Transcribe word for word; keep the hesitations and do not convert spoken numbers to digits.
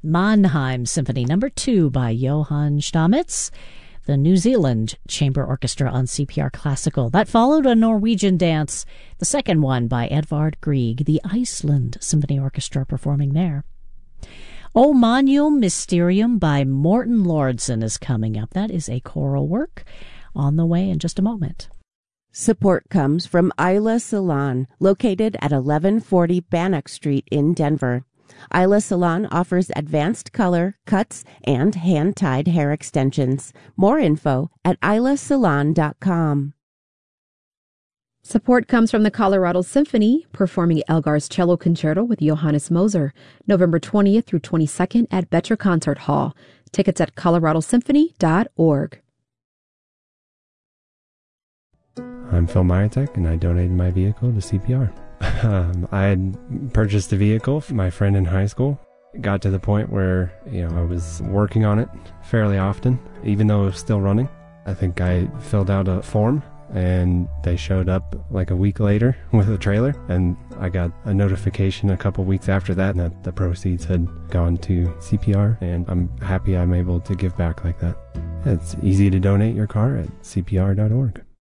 Mannheim Symphony Number two by Johann Stamitz, the New Zealand Chamber Orchestra on C P R Classical. That followed a Norwegian dance, the second one by Edvard Grieg, the Iceland Symphony Orchestra performing there. O Magnum Mysterium by Morten Lordson is coming up. That is a choral work on the way in just a moment. Support comes from Isla Salon, located at eleven forty Bannock Street in Denver. Isla Salon offers advanced color, cuts, and hand-tied hair extensions. More info at isla salon dot com. Support comes from the Colorado Symphony, performing Elgar's Cello Concerto with Johannes Moser, November twentieth through twenty-second at Betcher Concert Hall. Tickets at colorado symphony dot org. I'm Phil Myatek, and I donated my vehicle to C P R. Um, I had purchased a vehicle for my friend in high school. It got to the point where, you know, I was working on it fairly often, even though it was still running. I think I filled out a form, and they showed up like a week later with a trailer, and I got a notification a couple weeks after that that the proceeds had gone to C P R, and I'm happy I'm able to give back like that. It's easy to donate your car at C P R dot org.